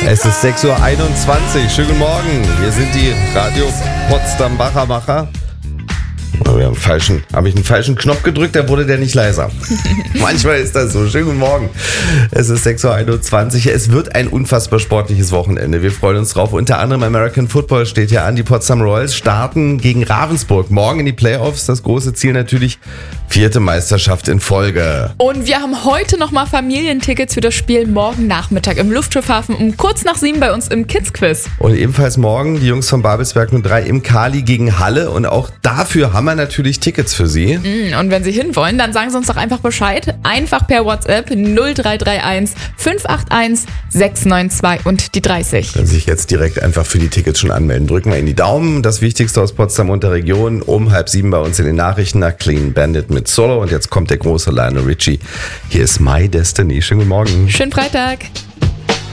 Es ist 6:21 Uhr. Schönen guten Morgen. Hier sind die Radio Potsdam Macher. Habe ich einen falschen Knopf gedrückt, da wurde der nicht leiser. Manchmal ist das so. Schönen guten Morgen. Es ist 6:21 Uhr. Es wird ein unfassbar sportliches Wochenende. Wir freuen uns drauf. Unter anderem American Football steht hier an. Die Potsdam Royals starten gegen Ravensburg. Morgen in die Playoffs. Das große Ziel natürlich 4. Meisterschaft in Folge. Und wir haben heute nochmal Familientickets für das Spiel morgen Nachmittag im Luftschiffhafen um kurz nach 7 bei uns im Kids-Quiz. Und ebenfalls morgen die Jungs von Babelsberg 03 im Kali gegen Halle. Und auch dafür haben wir natürlich Tickets für Sie. Und wenn Sie hinwollen, dann sagen Sie uns doch einfach Bescheid. Einfach per WhatsApp 0331 581 692 und die 30. Können Sie sich jetzt direkt einfach für die Tickets schon anmelden. Drücken wir in die Daumen. Das Wichtigste aus Potsdam und der Region. Um 6:30 bei uns in den Nachrichten nach Clean Bandit mit Solo. Und jetzt kommt der große Lionel Richie. Hier ist My Destiny. Schönen guten Morgen. Schönen Freitag.